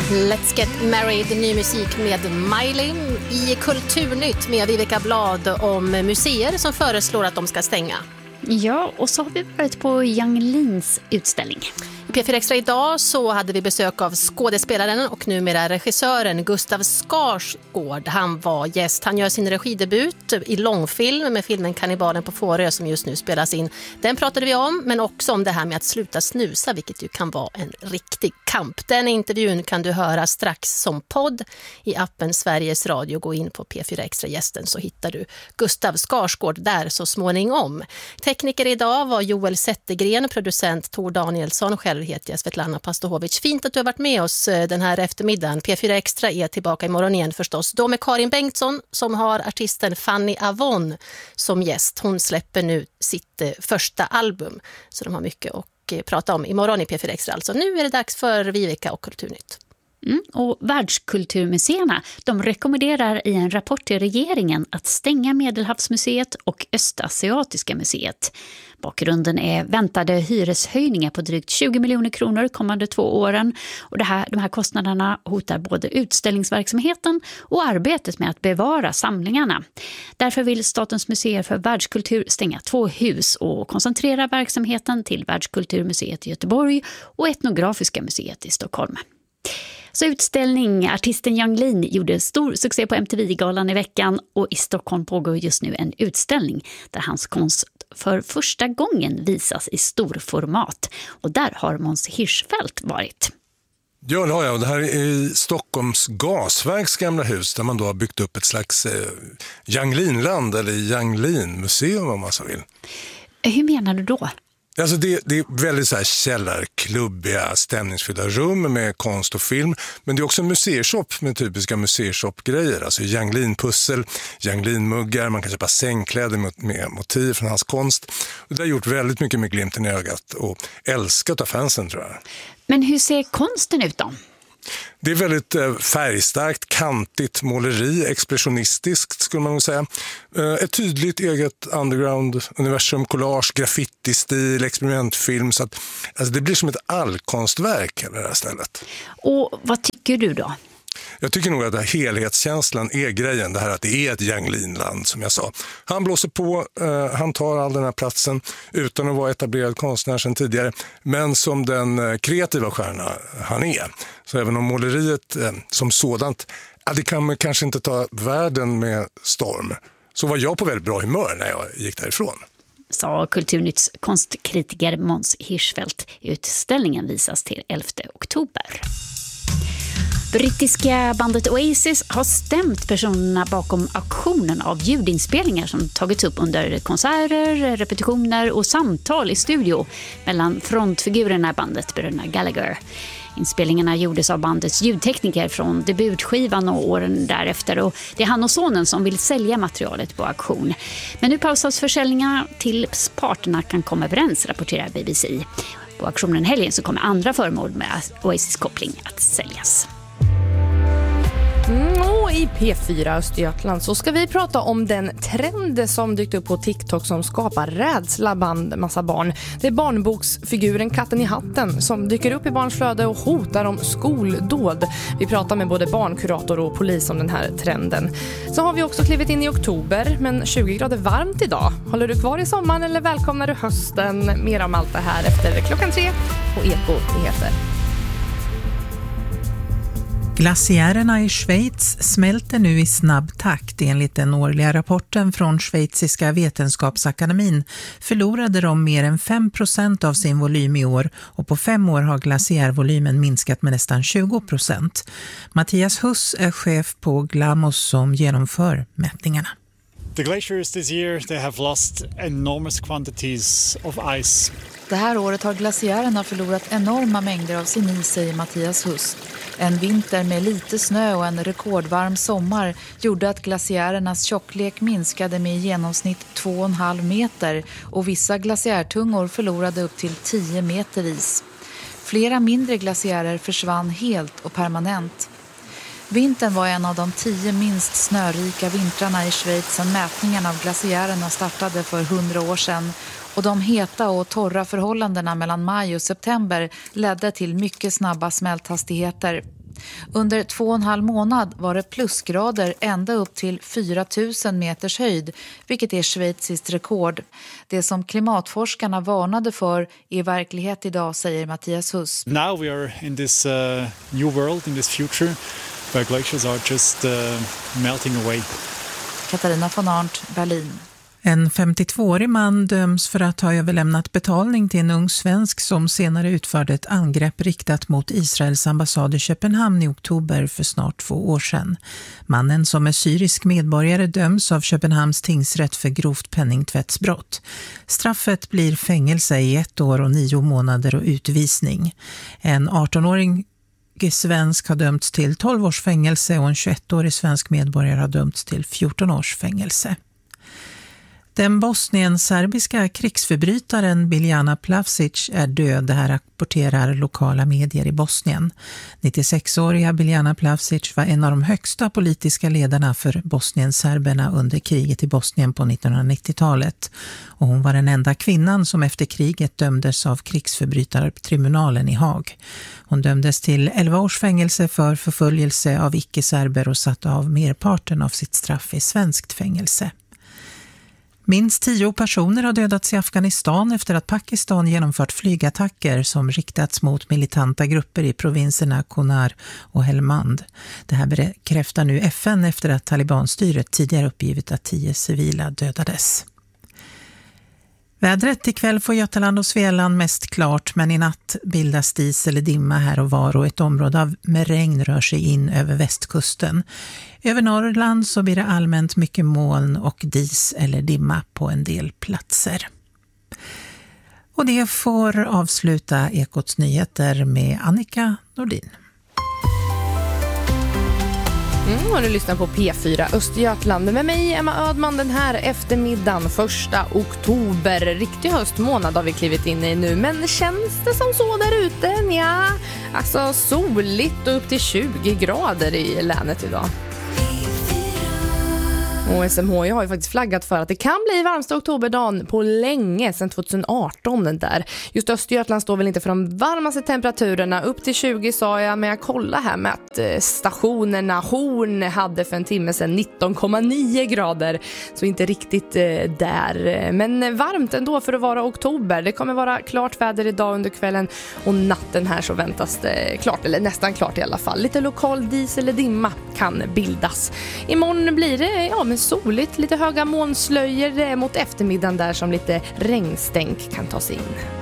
Let's Get Married, ny musik med Miley. I Kulturnytt med Vivica Blad om museer som föreslår att de ska stänga. Ja, och så har vi varit på Yang Lins utställning. I P4 Extra idag så hade vi besök av skådespelaren och numera regissören Gustav Skarsgård. Han var gäst. Han gör sin regidebut i långfilm med filmen Kannibalen på Fårö som just nu spelas in. Den pratade vi om, men också om det här med att sluta snusa, vilket ju kan vara en riktig kamp. Den intervjun kan du höra strax som podd i appen Sveriges Radio. Gå in på P4 Extra gästen så hittar du Gustav Skarsgård där så småningom. Tekniker idag var Joel Zettergren, producent Tor Danielsson, själv heter jag Svetlana Pastohovic. Fint att du har varit med oss den här eftermiddagen. P4 Extra är tillbaka imorgon igen förstås. Då med Karin Bengtsson som har artisten Fanny Avon som gäst. Hon släpper nu sitt första album. Så de har mycket att prata om imorgon i P4 Extra. Alltså nu är det dags för Vivica och Kulturnytt. Och världskulturmuseerna, de rekommenderar i en rapport till regeringen att stänga Medelhavsmuseet och Östasiatiska museet. Bakgrunden är väntade hyreshöjningar på drygt 20 miljoner kronor kommande 2 åren. Och de här kostnaderna hotar både utställningsverksamheten och arbetet med att bevara samlingarna. Därför vill Statens museer för världskultur stänga 2 hus och koncentrera verksamheten till Världskulturmuseet i Göteborg och Etnografiska museet i Stockholm. Så utställning, artisten Yang Lin gjorde stor succé på MTV-galan i veckan och i Stockholm pågår just nu en utställning där hans konst för första gången visas i stor format. Och där har Måns Hirschfeldt varit. Ja, det har jag. Det här är i Stockholms gasverks gamla hus där man då har byggt upp ett slags Yang Lin-land eller Yang Lin-museum om man så vill. Hur menar du då? Alltså det är väldigt så här källarklubbiga, stämningsfyllda rum med konst och film. Men det är också en museishop med typiska museishop-grejer. Alltså Yang Lin-pussel, Yang Lin-muggar, man kan köpa sängkläder med motiv från hans konst. Och det har gjort väldigt mycket med glimten i ögat och älskat av fansen tror jag. Men hur ser konsten ut då? Det är väldigt färgstarkt, kantigt måleri, expressionistiskt skulle man nog säga. Ett tydligt eget underground-universum, collage, graffiti-stil, experimentfilm. Så att, alltså det blir som ett allkonstverk hela det här stället. Och vad tycker du då? Jag tycker nog att helhetskänslan är grejen. Det här att det är ett Yang Lin-land som jag sa. Han blåser på, han tar all den här platsen utan att vara etablerad konstnär sedan tidigare. Men som den kreativa stjärna han är. Så även om måleriet som sådant, det kan man kanske inte ta världen med storm. Så var jag på väldigt bra humör när jag gick därifrån. Sa Kulturnytts konstkritiker Måns Hirschfeldt. Utställningen visas till 11 oktober. Brittiska bandet Oasis har stämt personerna bakom auktionen av ljudinspelningar som tagits upp under konserter, repetitioner och samtal i studio mellan frontfigurerna i bandet bröderna Gallagher. Inspelningarna gjordes av bandets ljudtekniker från debutskivan och åren därefter och det är han och sonen som vill sälja materialet på auktion. Men nu pausas försäljningarna tills parterna kan komma överens, rapporterar BBC. På auktionen helgen så kommer andra föremål med Oasis-koppling att säljas. Och i P4 Östergötland så ska vi prata om den trend som dykt upp på TikTok som skapar rädsla bland massa barn. Det är barnboksfiguren Katten i hatten som dyker upp i barns flöde och hotar om skoldåd. Vi pratar med både barnkurator och polis om den här trenden. Så har vi också klivit in i oktober, men 20 grader varmt idag. Håller du kvar i sommaren eller välkomnar du hösten? Mer om allt det här efter 3:00 på Eko-nyheter. Glaciärerna i Schweiz smälter nu i snabb takt. Enligt den årliga rapporten från Schweiziska vetenskapsakademin förlorade de mer än 5% av sin volym i år och på 5 år har glaciärvolymen minskat med nästan 20%. Mattias Huss är chef på Glamos som genomför mätningarna. The glaciers this year, they have lost enormous quantities of ice. Det här året har glaciärerna förlorat enorma mängder av sin is, säger Mattias Huss. En vinter med lite snö och en rekordvarm sommar gjorde att glaciärernas tjocklek minskade med i genomsnitt 2,5 meter och vissa glaciärtungor förlorade upp till 10 meter is. Flera mindre glaciärer försvann helt och permanent. Vintern var en av de 10 minst snörika vintrarna i Schweiz sedan mätningen av glaciärerna startade för 100 år sedan. Och de heta och torra förhållandena mellan maj och september ledde till mycket snabba smälthastigheter. Under 2,5 månad var det plusgrader ända upp till 4 000 meters höjd, vilket är schweiziskt rekord. Det som klimatforskarna varnade för är verklighet idag, säger Mattias Huss. Now we are in this new world, in this future, where glaciers are just melting away. Katarina von Arndt, Berlin. En 52-årig man döms för att ha överlämnat betalning till en ung svensk som senare utförde ett angrepp riktat mot Israels ambassad i Köpenhamn i oktober för snart 2 år sedan. Mannen, som är syrisk medborgare, döms av Köpenhamns tingsrätt för grovt penningtvättsbrott. Straffet blir fängelse i 1 år och 9 månader och utvisning. En 18-åring svensk har dömts till 12 års fängelse och en 21-årig svensk medborgare har dömts till 14 års fängelse. Den bosnien-serbiska krigsförbrytaren Biljana Plavšić är död, det här rapporterar lokala medier i Bosnien. 96-åriga Biljana Plavšić var en av de högsta politiska ledarna för bosnien-serberna under kriget i Bosnien på 1990-talet. Och hon var den enda kvinnan som efter kriget dömdes av krigsförbrytartribunalen i Haag. Hon dömdes till 11 års fängelse för förföljelse av icke-serber och satt av merparten av sitt straff i svenskt fängelse. Minst 10 personer har dödats i Afghanistan efter att Pakistan genomfört flygattacker som riktats mot militanta grupper i provinserna Kunar och Helmand. Det här bekräftar nu FN efter att Talibanstyret tidigare uppgivit att 10 civila dödades. Vädret ikväll får Götaland och Svealand mest klart, men i natt bildas dis eller dimma här och var och ett område med regn rör sig in över västkusten. Över Norrland så blir det allmänt mycket moln och dis eller dimma på en del platser. Och det får avsluta Ekots nyheter med Annika Nordin. Och du lyssnar på P4 Östergötland med mig, Emma Ödman, den här eftermiddagen 1 oktober. Riktig höstmånad har vi klivit in i nu, men känns det som så där ute? Ja, alltså soligt och upp till 20 grader i länet idag. Och SMHI har ju faktiskt flaggat för att det kan bli varmsta oktoberdagen på länge, sedan 2018 där. Just Östergötland står väl inte för de varmaste temperaturerna, upp till 20 sa jag, men jag kollar här med att stationerna Horn hade för en timme sedan 19,9 grader, så inte riktigt där. Men varmt ändå för att vara oktober. Det kommer vara klart väder idag under kvällen och natten här så väntas det klart, eller nästan klart i alla fall. Lite lokal dis eller dimma kan bildas. Imorgon blir det men soligt, lite höga molnslöjor mot eftermiddagen där som lite regnstänk kan ta sig in.